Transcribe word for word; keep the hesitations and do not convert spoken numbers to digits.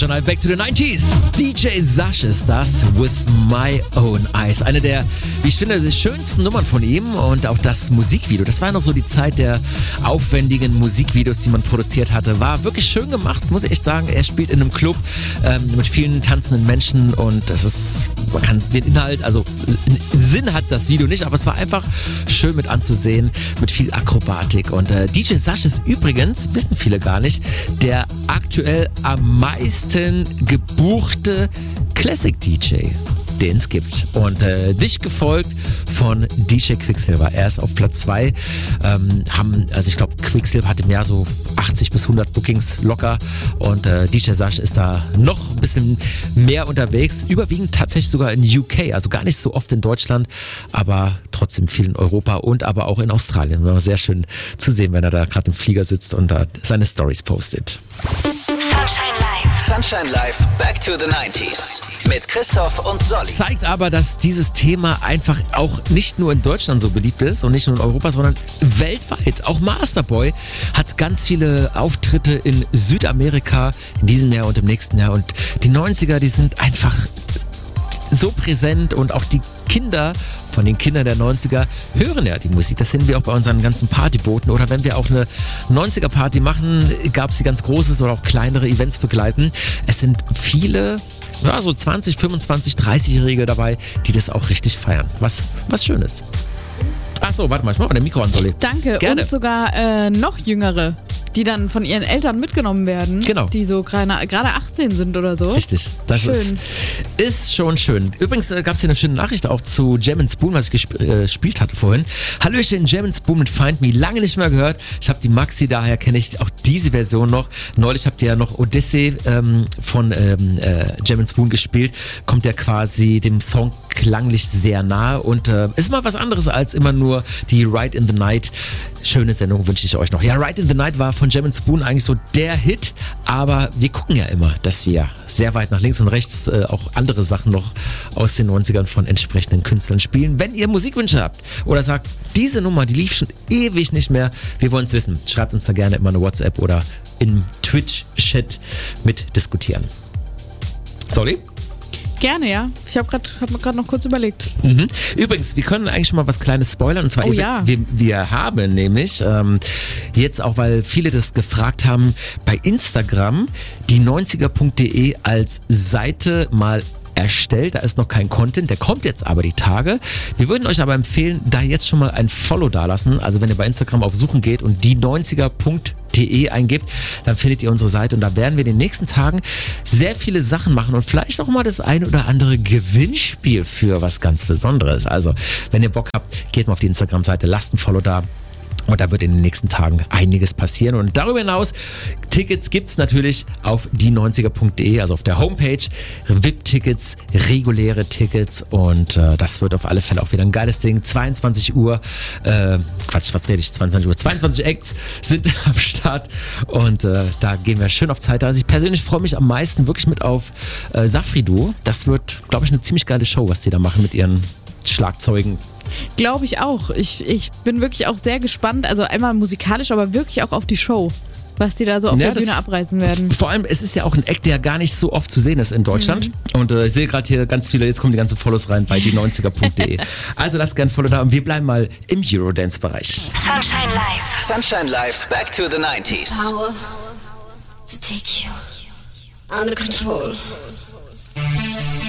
Sunshine Live, Back to the nineties. D J Sash ist das, With My Own Eyes. Eine der, wie ich finde, die schönsten Nummern von ihm und auch das Musikvideo. Das war noch so die Zeit der aufwendigen Musikvideos, die man produziert hatte. War wirklich schön gemacht, muss ich echt sagen. Er spielt in einem Club ähm, mit vielen tanzenden Menschen und es ist, man kann den Inhalt, also einen Sinn hat das Video nicht, aber es war einfach schön mit anzusehen, mit viel Akrobatik. Und äh, D J Sash ist übrigens, wissen viele gar nicht, der aktuell am meisten gebuchte Classic-D J, den es gibt. Und äh, dicht gefolgt von D J Quicksilver. Er ist auf Platz zwei. Ähm, haben, also ich glaube, Quicksilver hat im Jahr so achtzig bis hundert Bookings locker. Und äh, D J Sash ist da noch ein bisschen mehr unterwegs. Überwiegend tatsächlich sogar in U K. Also gar nicht so oft in Deutschland, aber trotzdem viel in Europa und aber auch in Australien. War sehr schön zu sehen, wenn er da gerade im Flieger sitzt und da seine Stories postet. Sunshine Live. Sunshine Live, Back to the nineties. Mit Christoph und Solly. Zeigt aber, dass dieses Thema einfach auch nicht nur in Deutschland so beliebt ist und nicht nur in Europa, sondern weltweit. Auch Masterboy hat ganz viele Auftritte in Südamerika in diesem Jahr und im nächsten Jahr. Und die neunziger, die sind einfach so präsent und auch die Kinder von den Kindern der neunziger hören ja die Musik. Das sehen wir auch bei unseren ganzen Partyboten. Oder wenn wir auch eine neunziger-Party machen, gab es die ganz großes oder auch kleinere Events begleiten. Es sind viele, ja, so zwanzig, fünfundzwanzig, dreißig-Jährige dabei, die das auch richtig feiern. Was, was schön ist. Ach so, warte mal, ich mach mal den Mikro an, Solly. Danke. Gerne. Und sogar äh, noch Jüngere, die dann von ihren Eltern mitgenommen werden. Genau. Die so gerade achtzehn sind oder so. Richtig. Das schön. Ist, ist schon schön. Übrigens äh, gab es hier eine schöne Nachricht auch zu Jam and Spoon, was ich gesp- äh, gespielt hatte vorhin. Hallöchen, Jam and Spoon mit Find Me. Lange nicht mehr gehört. Ich habe die Maxi, daher kenne ich auch diese Version noch. Neulich habt ihr ja noch Odyssey ähm, von ähm, äh, Jam and Spoon gespielt. Kommt ja quasi dem Song klanglich sehr nahe und äh, ist mal was anderes als immer nur die Ride in the Night. Schöne Sendung wünsche ich euch noch. Ja, Ride in the Night war von Jam and Spoon eigentlich so der Hit, aber wir gucken ja immer, dass wir sehr weit nach links und rechts äh, auch andere Sachen noch aus den neunzigern von entsprechenden Künstlern spielen. Wenn ihr Musikwünsche habt oder sagt, diese Nummer, die lief schon ewig nicht mehr, wir wollen es wissen, schreibt uns da gerne immer eine WhatsApp oder im Twitch-Chat mitdiskutieren. Sorry? Gerne, ja. Ich habe gerade hab mir gerade noch kurz überlegt. Mhm. Übrigens, wir können eigentlich schon mal was Kleines spoilern. Und zwar, Oh ja. wir, wir haben nämlich ähm, jetzt auch, weil viele das gefragt haben, bei Instagram die neunziger punkt de als Seite mal erstellt. Da ist noch kein Content, der kommt jetzt aber die Tage. Wir würden euch aber empfehlen, da jetzt schon mal ein Follow dalassen. Also wenn ihr bei Instagram auf Suchen geht und die neunziger punkt de eingibt, dann findet ihr unsere Seite und da werden wir in den nächsten Tagen sehr viele Sachen machen und vielleicht auch mal das ein oder andere Gewinnspiel für was ganz Besonderes. Also wenn ihr Bock habt, geht mal auf die Instagram-Seite, lasst ein Follow da. Und da wird in den nächsten Tagen einiges passieren. Und darüber hinaus, Tickets gibt es natürlich auf die neunziger punkt de, also auf der Homepage. V I P-Tickets, reguläre Tickets. Und äh, das wird auf alle Fälle auch wieder ein geiles Ding. zweiundzwanzig Uhr, äh, Quatsch, was rede ich? zweiundzwanzig Uhr, zweiundzwanzig Acts sind am Start. Und äh, da gehen wir schön auf Zeit. Also ich persönlich freue mich am meisten wirklich mit auf äh, Safri-Duo. Das wird, glaube ich, eine ziemlich geile Show, was die da machen mit ihren Schlagzeugen. Glaube ich auch. Ich, ich bin wirklich auch sehr gespannt. Also einmal musikalisch, aber wirklich auch auf die Show. Was die da so auf Ja, der Bühne abreißen werden. Vor allem, es ist ja auch ein Act, der gar nicht so oft zu sehen ist in Deutschland. Mhm. Und äh, ich sehe gerade hier ganz viele, jetzt kommen die ganzen Follows rein bei die neunziger punkt de. Also lasst gerne ein Follow da und wir bleiben mal im Eurodance-Bereich. Sunshine Live. Sunshine Live, Back to the nineties. Power to take you under control.